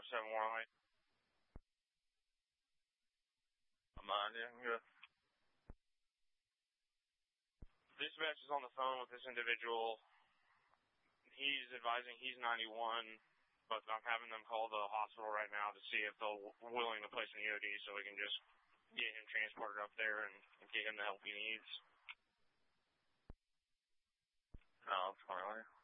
4718. I'm on, yeah, I'm good. Dispatch is on the phone with this individual. He's advising he's 91, but I'm having them call the hospital right now to see if they're willing to place an EOD so we can just get him transported up there and get him the help he needs. No, it's fine.